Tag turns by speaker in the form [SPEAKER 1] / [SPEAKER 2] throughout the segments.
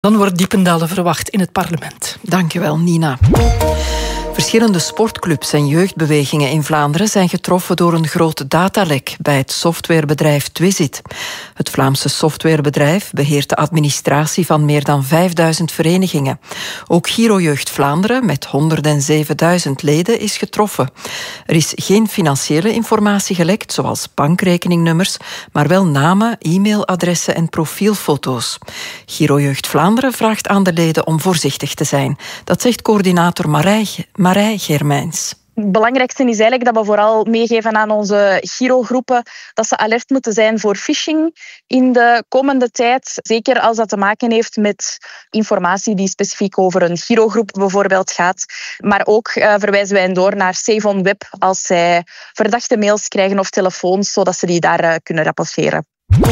[SPEAKER 1] Dan wordt Diependalen verwacht in het parlement.
[SPEAKER 2] Dankjewel, Nina. Verschillende sportclubs en jeugdbewegingen in Vlaanderen zijn getroffen door een groot datalek bij het softwarebedrijf Twizit. Het Vlaamse softwarebedrijf beheert de administratie van meer dan 5000 verenigingen. Ook Giro Jeugd Vlaanderen met 107.000 leden is getroffen. Er is geen financiële informatie gelekt, zoals bankrekeningnummers, maar wel namen, e-mailadressen en profielfoto's. Giro Jeugd Vlaanderen vraagt aan de leden om voorzichtig te zijn. Dat zegt coördinator Marij Germijns.
[SPEAKER 3] Het belangrijkste is eigenlijk dat we vooral meegeven aan onze Giro-groepen dat ze alert moeten zijn voor phishing in de komende tijd. Zeker als dat te maken heeft met informatie die specifiek over een Giro-groep bijvoorbeeld gaat. Maar ook verwijzen wij hen door naar Save on Web als zij verdachte mails krijgen of telefoons, zodat ze die daar kunnen rapporteren.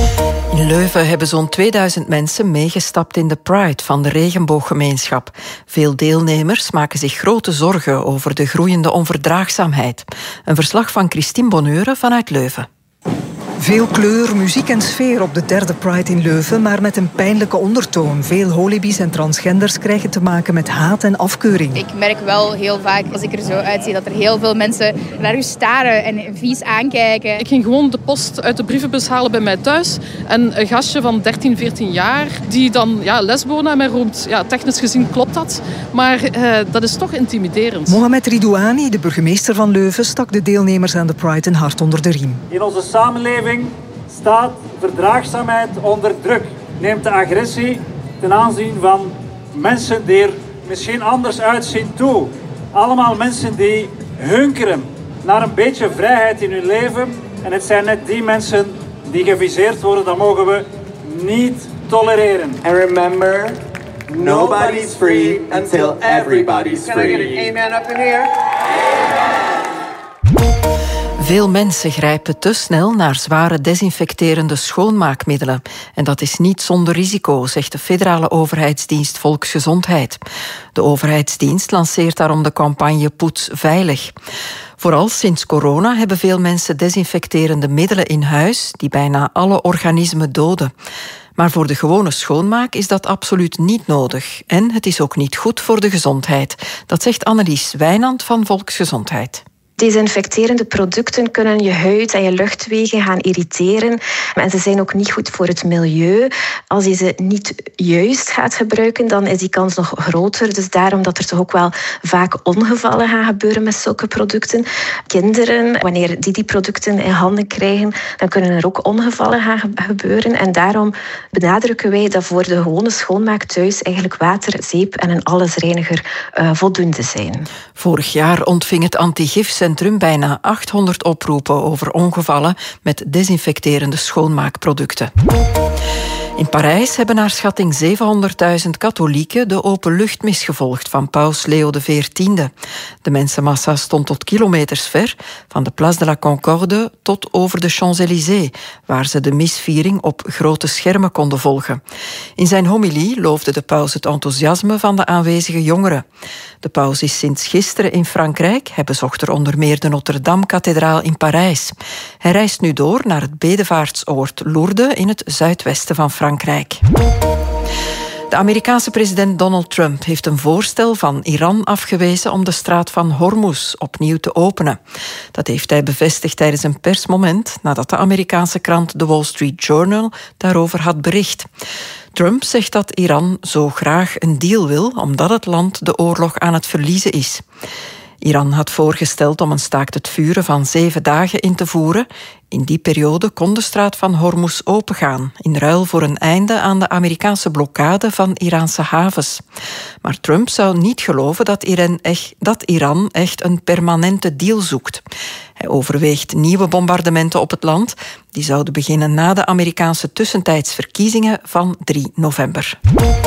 [SPEAKER 2] In Leuven hebben zo'n 2000 mensen meegestapt in de Pride van de regenbooggemeenschap. Veel deelnemers maken zich grote zorgen over de groeiende onverdraagzaamheid. Een verslag van Christine Bonheure vanuit Leuven.
[SPEAKER 4] Veel kleur, muziek en sfeer op de derde Pride in Leuven, maar met een pijnlijke ondertoon. Veel holibies en transgenders krijgen te maken met haat en afkeuring.
[SPEAKER 5] Ik merk wel heel vaak, als ik er zo uitzie, dat er heel veel mensen naar u staren en vies aankijken.
[SPEAKER 6] Ik ging gewoon de post uit de brievenbus halen bij mij thuis. En een gastje van 13, 14 jaar, die dan lesbo naar mij roept. Ja, technisch gezien klopt dat, maar dat is toch intimiderend.
[SPEAKER 4] Mohamed Ridouani, de burgemeester van Leuven, stak de deelnemers aan de Pride een hart onder de riem.
[SPEAKER 7] In onze samenleving staat verdraagzaamheid onder druk. Neemt de agressie ten aanzien van mensen die er misschien anders uitzien toe. Allemaal mensen die hunkeren naar een beetje vrijheid in hun leven. En het zijn net die mensen die geviseerd worden. Dat mogen we niet tolereren.
[SPEAKER 8] And remember, nobody's free until everybody's free. Can I get an amen up in here?
[SPEAKER 2] Veel mensen grijpen te snel naar zware desinfecterende schoonmaakmiddelen. En dat is niet zonder risico, zegt de federale overheidsdienst Volksgezondheid. De overheidsdienst lanceert daarom de campagne Poets Veilig. Vooral sinds corona hebben veel mensen desinfecterende middelen in huis die bijna alle organismen doden. Maar voor de gewone schoonmaak is dat absoluut niet nodig. En het is ook niet goed voor de gezondheid. Dat zegt Annelies Wijnand van Volksgezondheid.
[SPEAKER 9] Desinfecterende producten kunnen je huid en je luchtwegen gaan irriteren. En ze zijn ook niet goed voor het milieu. Als je ze niet juist gaat gebruiken, dan is die kans nog groter. Dus daarom dat er toch ook wel vaak ongevallen gaan gebeuren met zulke producten. Kinderen, wanneer die producten in handen krijgen, dan kunnen er ook ongevallen gaan gebeuren. En daarom benadrukken wij dat voor de gewone schoonmaak thuis eigenlijk water, zeep en een allesreiniger voldoende zijn.
[SPEAKER 2] Vorig jaar ontving het antigifcentrum bijna 800 oproepen over ongevallen met desinfecterende schoonmaakproducten. In Parijs hebben naar schatting 700.000 katholieken de openluchtmis gevolgd van paus Leo XIV. De mensenmassa stond tot kilometers ver, van de Place de la Concorde tot over de Champs-Élysées, waar ze de misviering op grote schermen konden volgen. In zijn homilie loofde de paus het enthousiasme van de aanwezige jongeren. De paus is sinds gisteren in Frankrijk. Hij bezocht er onder meer de Notre-Dame-kathedraal in Parijs. Hij reist nu door naar het bedevaartsoord Lourdes in het zuidwesten van Frankrijk. De Amerikaanse president Donald Trump heeft een voorstel van Iran afgewezen om de straat van Hormuz opnieuw te openen. Dat heeft hij bevestigd tijdens een persmoment nadat de Amerikaanse krant The Wall Street Journal daarover had bericht. Trump zegt dat Iran zo graag een deal wil omdat het land de oorlog aan het verliezen is. Iran had voorgesteld om een staakt het vuren van 7 dagen in te voeren. In die periode kon de straat van Hormuz opengaan, in ruil voor een einde aan de Amerikaanse blokkade van Iraanse havens. Maar Trump zou niet geloven dat Iran echt een permanente deal zoekt. Hij overweegt nieuwe bombardementen op het land. Die zouden beginnen na de Amerikaanse tussentijdsverkiezingen van 3 november.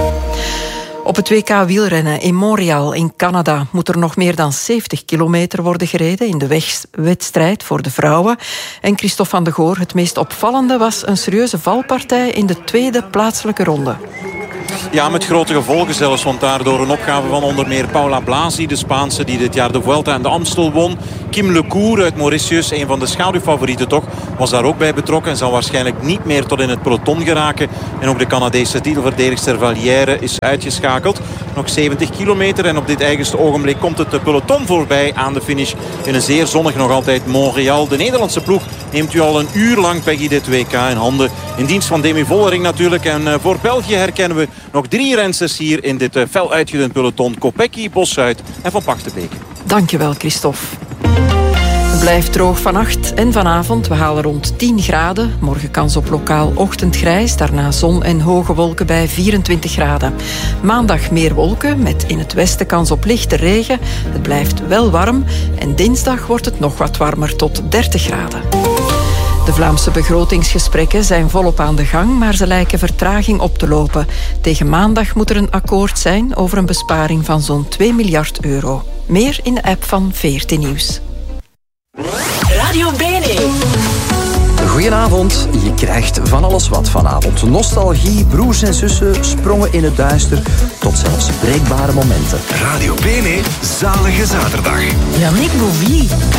[SPEAKER 2] Op het WK wielrennen in Montreal in Canada moet er nog meer dan 70 kilometer worden gereden in de wedstrijd voor de vrouwen. En Christophe van de Goor, het meest opvallende was een serieuze valpartij in de tweede plaatselijke ronde.
[SPEAKER 10] Ja, met grote gevolgen zelfs, want daardoor een opgave van onder meer Paula Blasi, de Spaanse die dit jaar de Vuelta en de Amstel won. Kim Lecour uit Mauritius, een van de schaduwfavorieten toch, was daar ook bij betrokken en zal waarschijnlijk niet meer tot in het peloton geraken. En ook de Canadese titelverdedigster Valliere is uitgeschakeld. Nog 70 kilometer en op dit eigenste ogenblik komt het peloton voorbij aan de finish in een zeer zonnig nog altijd Montreal. De Nederlandse ploeg neemt u al een uur lang, Peggy, dit WK in handen. In dienst van Demi Vollering natuurlijk. En voor België herkennen we nog 3 rensters hier in dit fel uitgedund peloton. Kopecky, Bossuit en Van Pachtenbeke.
[SPEAKER 2] Dankjewel, Christophe. Het blijft droog vannacht en vanavond. We halen rond 10 graden. Morgen kans op lokaal ochtendgrijs. Daarna zon en hoge wolken bij 24 graden. Maandag meer wolken met in het westen kans op lichte regen. Het blijft wel warm. En dinsdag wordt het nog wat warmer tot 30 graden. De Vlaamse begrotingsgesprekken zijn volop aan de gang, maar ze lijken vertraging op te lopen. Tegen maandag moet er een akkoord zijn over een besparing van zo'n 2 miljard euro. Meer in de app van VRT Nieuws.
[SPEAKER 11] Radio Bene.
[SPEAKER 12] Goedenavond, je krijgt van alles wat vanavond. Nostalgie, broers en zussen, sprongen in het duister, tot zelfs breekbare momenten.
[SPEAKER 13] Radio Bene, zalige zaterdag.
[SPEAKER 11] Yannick Bouvier.